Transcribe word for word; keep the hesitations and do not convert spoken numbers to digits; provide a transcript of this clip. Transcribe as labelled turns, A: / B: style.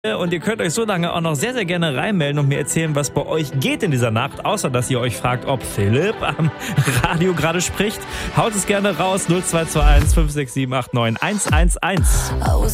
A: Und ihr könnt euch so lange auch noch sehr, sehr gerne reinmelden und mir erzählen, was bei euch geht in dieser Nacht, außer dass ihr euch fragt, ob Philipp am Radio gerade spricht. Haut es gerne raus, null zwei zwei eins fünf sechs sieben acht neun eins eins eins.